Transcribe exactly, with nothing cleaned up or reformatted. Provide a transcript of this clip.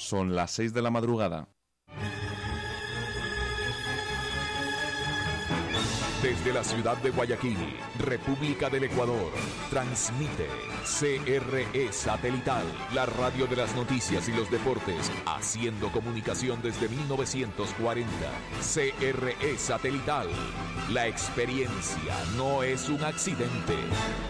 Son las seis de la madrugada. Desde la ciudad de Guayaquil, República del Ecuador, transmite C R E Satelital, la radio de las noticias y los deportes, haciendo comunicación desde mil novecientos cuarenta. C R E Satelital, la experiencia no es un accidente.